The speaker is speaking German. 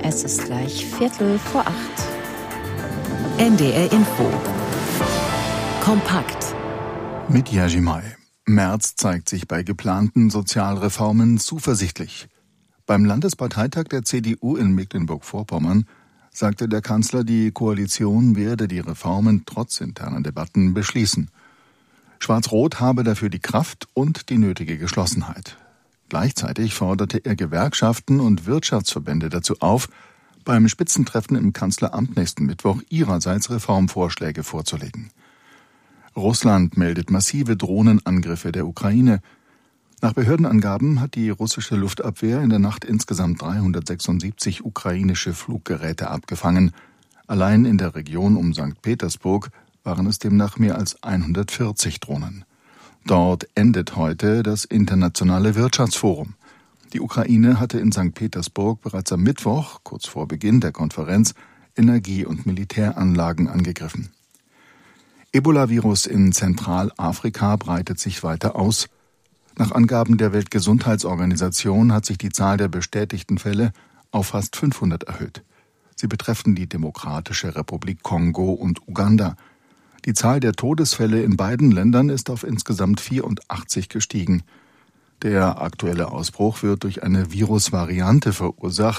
Es ist gleich 7:45. NDR Info. Kompakt. Mit Jerzy May. Merz zeigt sich bei geplanten Sozialreformen zuversichtlich. Beim Landesparteitag der CDU in Mecklenburg-Vorpommern sagte der Kanzler, die Koalition werde die Reformen trotz interner Debatten beschließen. Schwarz-Rot habe dafür die Kraft und die nötige Geschlossenheit. Gleichzeitig forderte er Gewerkschaften und Wirtschaftsverbände dazu auf, beim Spitzentreffen im Kanzleramt nächsten Mittwoch ihrerseits Reformvorschläge vorzulegen. Russland meldet massive Drohnenangriffe der Ukraine. Nach Behördenangaben hat die russische Luftabwehr in der Nacht insgesamt 376 ukrainische Fluggeräte abgefangen. Allein in der Region um St. Petersburg waren es demnach mehr als 140 Drohnen. Dort endet heute das Internationale Wirtschaftsforum. Die Ukraine hatte in St. Petersburg bereits am Mittwoch, kurz vor Beginn der Konferenz, Energie- und Militäranlagen angegriffen. Ebola-Virus in Zentralafrika breitet sich weiter aus. Nach Angaben der Weltgesundheitsorganisation hat sich die Zahl der bestätigten Fälle auf fast 500 erhöht. Sie betreffen die Demokratische Republik Kongo und Uganda. Die Zahl der Todesfälle in beiden Ländern ist auf insgesamt 84 gestiegen. Der aktuelle Ausbruch wird durch eine Virusvariante verursacht,